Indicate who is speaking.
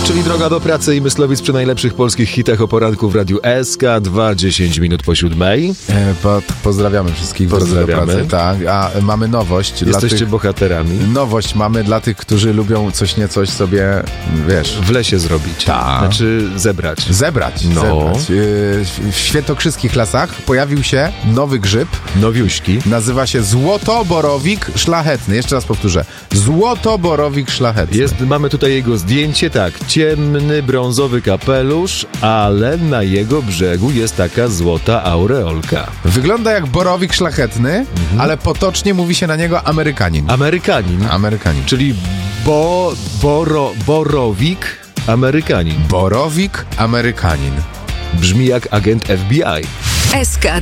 Speaker 1: Czyli droga do pracy i Myslowic przy najlepszych polskich hitach o poranku w Radiu SK. 10 minut po 7.
Speaker 2: Pozdrawiamy wszystkich.
Speaker 1: Pozdrawiamy.
Speaker 2: Do pracy, tak. A mamy nowość.
Speaker 1: Jesteście bohaterami.
Speaker 2: Nowość mamy dla tych, którzy lubią coś niecoś sobie, wiesz...
Speaker 1: W lesie zrobić.
Speaker 2: Tak.
Speaker 1: Znaczy zebrać.
Speaker 2: Zebrać. W świętokrzyskich lasach pojawił się nowy grzyb.
Speaker 1: Nowiuśki.
Speaker 2: Nazywa się złotoborowik szlachetny. Jeszcze raz powtórzę. Złotoborowik szlachetny.
Speaker 1: Mamy tutaj jego zdjęcie, tak. Ciemny, brązowy kapelusz, ale na jego brzegu jest taka złota aureolka.
Speaker 2: Wygląda jak borowik szlachetny, ale potocznie mówi się na niego Amerykanin.
Speaker 1: Amerykanin. Czyli borowik Amerykanin.
Speaker 2: Borowik Amerykanin.
Speaker 1: Brzmi jak agent FBI.
Speaker 3: SK